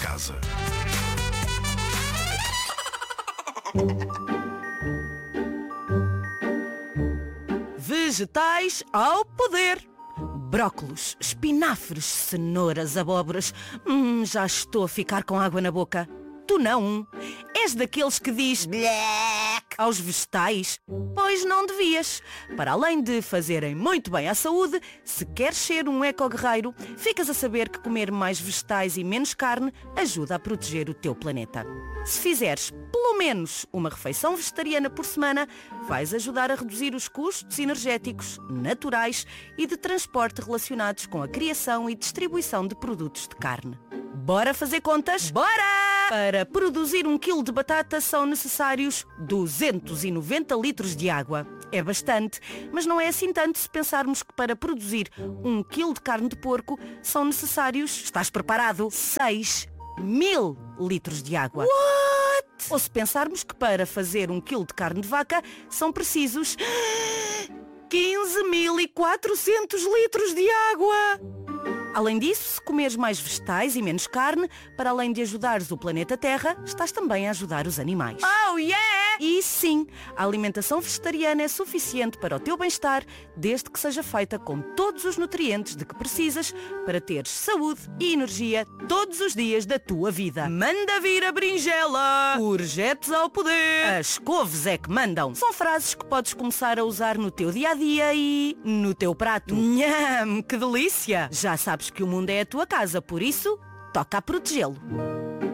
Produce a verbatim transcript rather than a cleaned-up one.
casa. Vegetais ao poder. Brócolos, espinafres, cenouras, abóboras. Hum, já estou a ficar com água na boca. Tu não. És daqueles que diz blec aos vegetais? Pois não devias. Para além de fazerem muito bem à saúde, se queres ser um eco-guerreiro, ficas a saber que comer mais vegetais e menos carne ajuda a proteger o teu planeta. Se fizeres pelo menos uma refeição vegetariana por semana, vais ajudar a reduzir os custos energéticos, naturais e de transporte relacionados com a criação e distribuição de produtos de carne. Bora fazer contas? Bora! Para produzir um quilo de batata são necessários duzentos e noventa litros de água. É bastante, mas não é assim tanto se pensarmos que para produzir um quilo de carne de porco são necessários, estás preparado, seis mil litros de água. What? Ou se pensarmos que para fazer um quilo de carne de vaca são precisos quinze mil e quatrocentos litros de água. Além disso, se comeres mais vegetais e menos carne, para além de ajudares o planeta Terra, estás também a ajudar os animais. Oh yeah! E sim, a alimentação vegetariana é suficiente para o teu bem-estar, desde que seja feita com todos os nutrientes de que precisas para teres saúde e energia todos os dias da tua vida. Manda vir a berinjela! Urgetes ao poder! As couves é que mandam! São frases que podes começar a usar no teu dia-a-dia e no teu prato. Nham, que delícia! Já sabes que o mundo é a tua casa, por isso, toca a protegê-lo.